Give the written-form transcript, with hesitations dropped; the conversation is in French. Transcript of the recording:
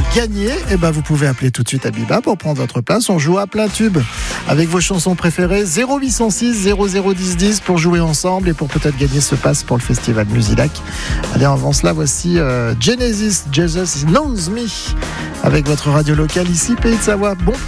gagner, vous pouvez appeler tout de suite Abiba pour prendre votre place. On joue à plein tube avec vos chansons préférées. 0806 0010 10 pour jouer ensemble et pour peut-être gagner ce pass pour le festival Musilac. Allez, avant cela, voici Genesis, Jesus Knows Me avec votre radio locale ici, Pays de Savoie. Bon